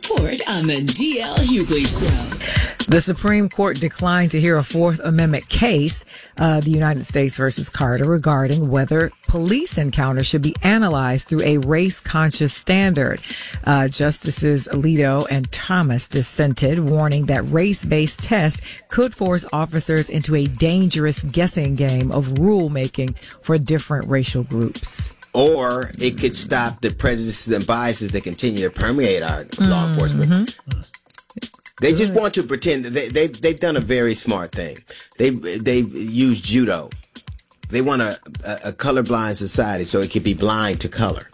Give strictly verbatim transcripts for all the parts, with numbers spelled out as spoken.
Report on the D L Hughley Show. The Supreme Court declined to hear a Fourth Amendment case, uh, the United States versus Carter, regarding whether police encounters should be analyzed through a race-conscious standard. Uh, Justices Alito and Thomas dissented, warning that race-based tests could force officers into a dangerous guessing game of rulemaking for different racial groups. Or it could stop the prejudices and biases that continue to permeate our mm-hmm. law enforcement. They just want to pretend that they, they, they've done a very smart thing. They, they've used judo. They want a, a, a colorblind society so it could be blind to color.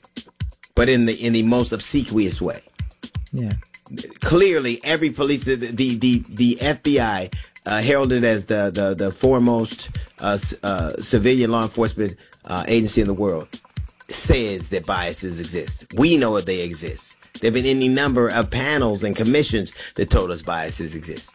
But in the, in the most obsequious way. Yeah. Clearly, every police, the, the, the, the F B I, uh, heralded as the, the, the foremost, uh, uh, civilian law enforcement, uh, agency in the world, says that biases exist. We know that they exist. There have been any number of panels and commissions that told us biases exist.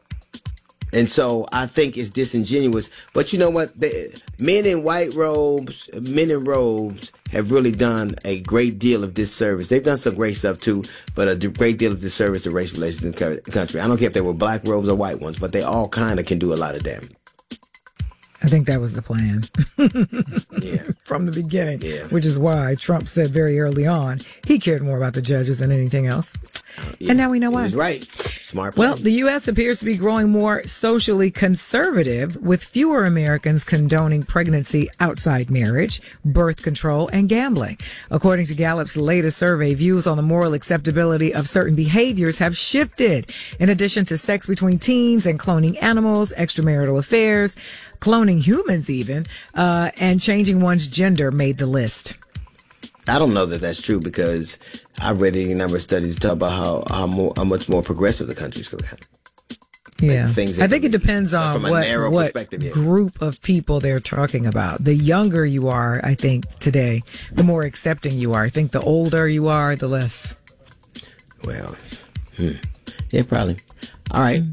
And so I think it's disingenuous. But you know what? The, men in white robes, men in robes have really done a great deal of disservice. They've done some great stuff too, but a great deal of disservice to race relations in the country. I don't care if they were black robes or white ones, but they all kind of can do a lot of damage. I think that was the plan. Yeah. From the beginning. Yeah. Which is why Trump said very early on he cared more about the judges than anything else. Uh, yeah. And now we know why. He was right. Smart plan. Well, the U S appears to be growing more socially conservative, with fewer Americans condoning pregnancy outside marriage, birth control, and gambling. According to Gallup's latest survey, views on the moral acceptability of certain behaviors have shifted. In addition to sex between teens and cloning animals, extramarital affairs, cloning humans even, uh, and changing one's gender made the list. I don't know that that's true because I read any number of studies talk about how how, more, how much more progressive the country's going to have. Yeah, like things I think it depends on from a what, narrow what perspective, yeah. group of people they're talking about. The younger you are, I think, today, the more accepting you are. I think the older you are, the less. Well, hmm. yeah, probably. All right.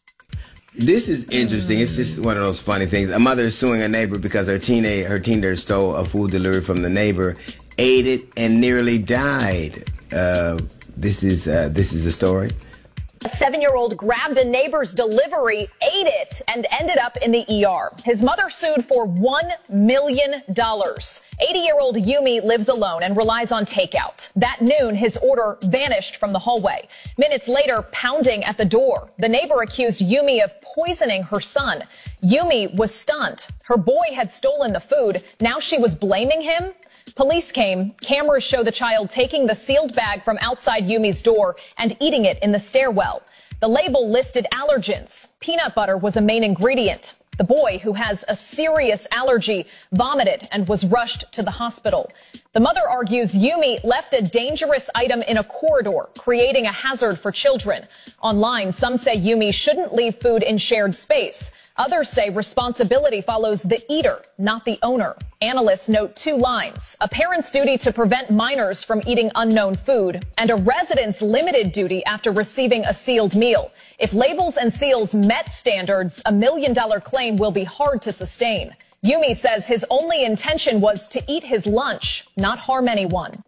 This is interesting. It's just one of those funny things. A mother is suing a neighbor because her teenager, her teenager stole a food delivery from the neighbor, ate it, and nearly died. Uh, this is uh, this is a story. A seven-year-old grabbed a neighbor's delivery, ate it, and ended up in the E R. His mother sued for one million dollars. eighty-year-old Yumi lives alone and relies on takeout. That noon, his order vanished from the hallway. Minutes later, pounding at the door. The neighbor accused Yumi of poisoning her son. Yumi was stunned. Her boy had stolen the food. Now she was blaming him. Police came. Cameras show the child taking the sealed bag from outside Yumi's door and eating it in the stairwell. The label listed allergens. Peanut butter was a main ingredient. The boy, who has a serious allergy, vomited and was rushed to the hospital. The mother argues Yumi left a dangerous item in a corridor, creating a hazard for children. Online, some say Yumi shouldn't leave food in shared space. Others say responsibility follows the eater, not the owner. Analysts note two lines: a parent's duty to prevent minors from eating unknown food, and a resident's limited duty after receiving a sealed meal. If labels and seals met standards, a million dollar claim will be hard to sustain. Yumi says his only intention was to eat his lunch, not harm anyone.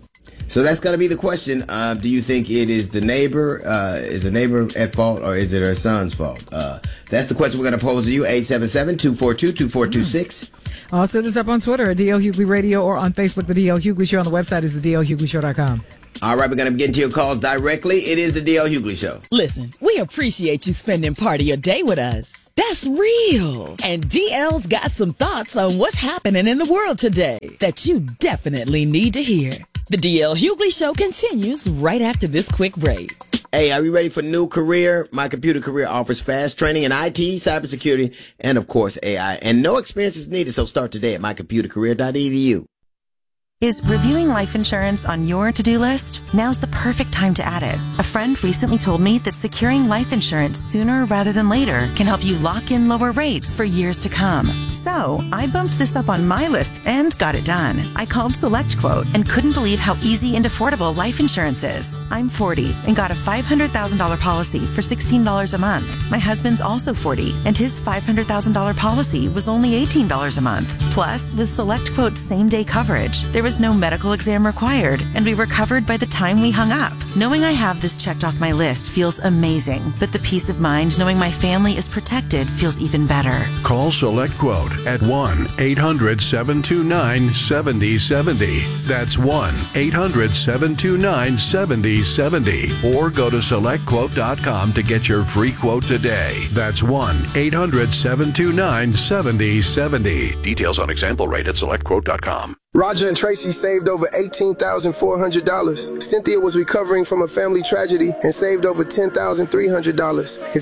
So that's going to be the question. Uh, do you think it is the neighbor, uh, is the neighbor at fault, or is it her son's fault? Uh, that's the question we're going to pose to you. eight seven seven, two four two, two four two six. Also, just up on Twitter at D L Hughley Radio, or on Facebook, The D L Hughley Show. On the website is the D L Hughley Show dot com. All right, we're going to be getting to your calls directly. It is the D L Hughley Show. Listen, we appreciate you spending part of your day with us. That's real. And D L's got some thoughts on what's happening in the world today that you definitely need to hear. The D L Hughley Show continues right after this quick break. Hey, are you ready for a new career? My Computer Career offers fast training in I T, cybersecurity, and of course A I. And no experience is needed, so start today at my computer career dot e d u. Is reviewing life insurance on your to-do list? Now's the perfect time to add it. A friend recently told me that securing life insurance sooner rather than later can help you lock in lower rates for years to come. So I bumped this up on my list and got it done. I called SelectQuote and couldn't believe how easy and affordable life insurance is. I'm forty and got a five hundred thousand dollars policy for sixteen dollars a month. My husband's also forty and his five hundred thousand dollars policy was only eighteen dollars a month. Plus, with SelectQuote's same-day coverage, there was was no medical exam required, and we were covered by the time we hung up. Knowing I have this checked off my list feels amazing, but the peace of mind knowing my family is protected feels even better. Call SelectQuote at one eight hundred seven two nine seven zero seven zero. That's one eight hundred seven two nine seven zero seven zero. Or go to select quote dot com to get your free quote today. That's one eight hundred seven two nine seven zero seven zero. Details on example rate at select quote dot com. Roger and Tracy saved over eighteen thousand four hundred dollars. Cynthia was recovering from a family tragedy and saved over ten thousand three hundred dollars. If